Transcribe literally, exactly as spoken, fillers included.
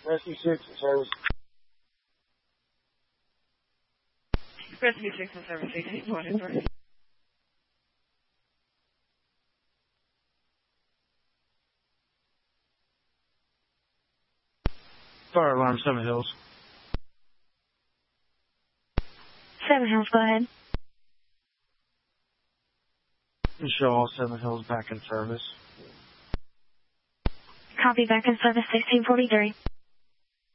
Rescue six in service. Rescue six in service, sixteen forty-three. Fire alarm, Seven Hills. Seven Hills, go ahead. And show all Seven Hills back in service. Copy, back in service, sixteen forty-three.